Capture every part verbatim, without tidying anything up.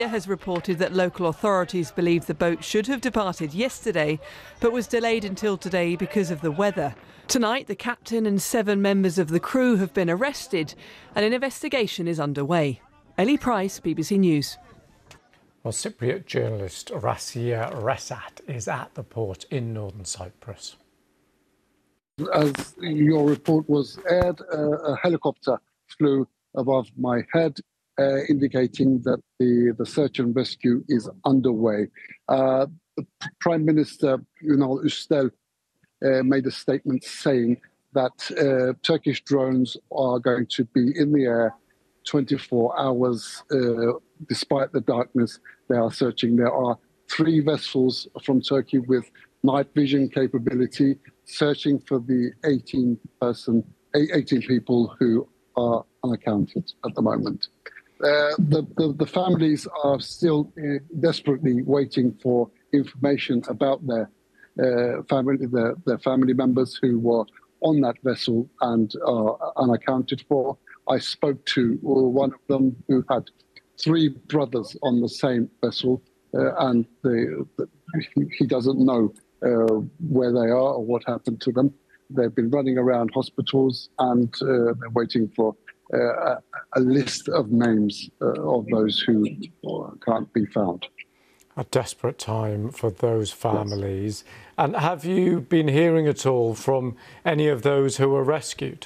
Has reported that local authorities believe the boat should have departed yesterday, but was delayed until today because of the weather. Tonight, the captain and seven members of the crew have been arrested and an investigation is underway. Ellie Price, B B C News. Well, Cypriot journalist Rassia Resat is at the port in northern Cyprus. As your report was aired, uh, a helicopter flew above my head, Uh, indicating that the, the search and rescue is underway. Uh, the Prime Minister Ünal Üstel uh, made a statement saying that uh, Turkish drones are going to be in the air twenty-four hours. Uh, despite the darkness, they are searching. There are three vessels from Turkey with night vision capability searching for the eighteen person, eighteen people who are unaccounted at the moment. Uh, the, the, the families are still uh, desperately waiting for information about their uh, family, their, their family members who were on that vessel and are unaccounted for. I spoke to one of them who had three brothers on the same vessel, uh, and they, he, he doesn't know uh, where they are or what happened to them. They've been running around hospitals and uh, they're waiting for Uh, a, a list of names uh, of those who can't be found. A desperate time for those families. Yes. And have you been hearing at all from any of those who were rescued?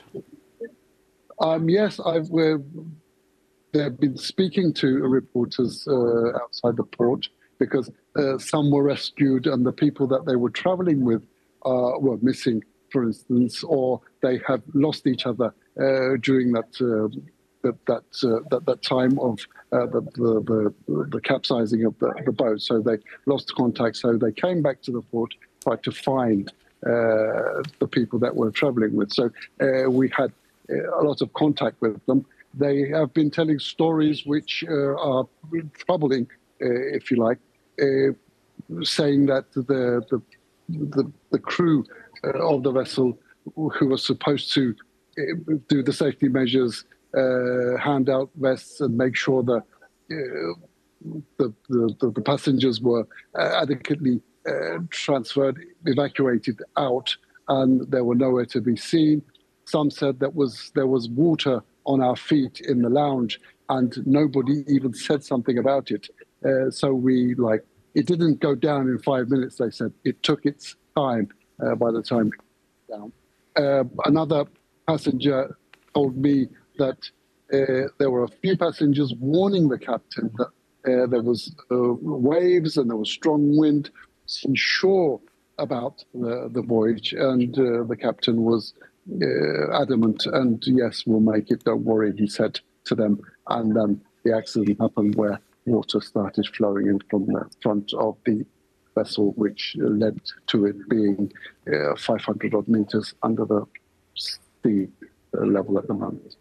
Um, yes, I've uh, they've been speaking to reporters uh, outside the port because uh, some were rescued and the people that they were travelling with uh, were missing, for instance, or they have lost each other Uh, during that uh, that that, uh, that that time of uh, the, the the the capsizing of the, the boat. So they lost contact. So they came back to the port, tried to find uh, the people that were travelling with. So uh, we had a lot of contact with them. They have been telling stories which uh, are troubling, uh, if you like, uh, saying that the the the, the crew uh, of the vessel who were supposed to do the safety measures, uh, hand out vests and make sure that uh, the, the, the passengers were adequately uh, transferred, evacuated out, and they were nowhere to be seen. Some said that was there was water on our feet in the lounge and nobody even said something about it. Uh, so we, like, it didn't go down in five minutes, they said. It took its time uh, by the time it went down. Uh, another passenger told me that uh, there were a few passengers warning the captain that uh, there was uh, waves and there was strong wind, unsure about the, the voyage, and uh, the captain was uh, adamant, and yes, we'll make it, don't worry, he said to them. And then the accident happened where water started flowing in from the front of the vessel, which led to it being uh, five hundred odd meters under the sea level at the moment.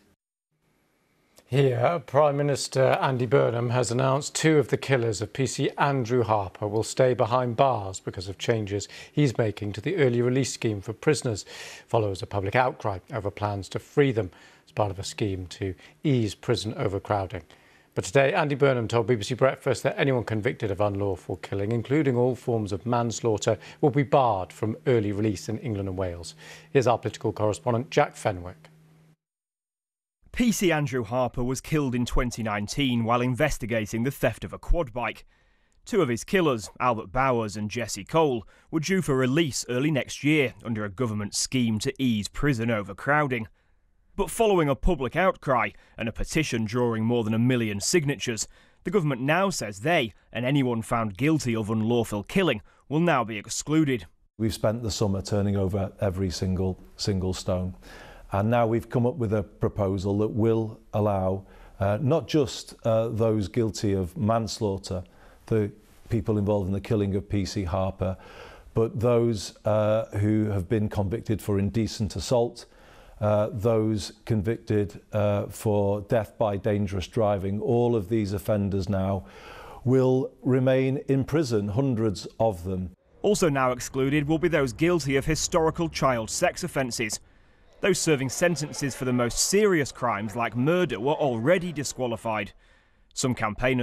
Here, Prime Minister Andy Burnham has announced two of the killers of P C Andrew Harper will stay behind bars because of changes he's making to the early release scheme for prisoners. Follows a public outcry over plans to free them as part of a scheme to ease prison overcrowding. But today, Andy Burnham told B B C Breakfast that anyone convicted of unlawful killing, including all forms of manslaughter, will be barred from early release in England and Wales. Here's our political correspondent, Jack Fenwick. P C Andrew Harper was killed in twenty nineteen while investigating the theft of a quad bike. Two of his killers, Albert Bowers and Jesse Cole, were due for release early next year under a government scheme to ease prison overcrowding. But following a public outcry and a petition drawing more than a million signatures, the government now says they, and anyone found guilty of unlawful killing, will now be excluded. We've spent the summer turning over every single, single stone. And now we've come up with a proposal that will allow uh, not just uh, those guilty of manslaughter, the people involved in the killing of P C Harper, but those uh, who have been convicted for indecent assault, uh, those convicted uh, for death by dangerous driving. All of these offenders now will remain in prison, hundreds of them. Also now excluded will be those guilty of historical child sex offences. Those serving sentences for the most serious crimes like murder were already disqualified. Some campaigners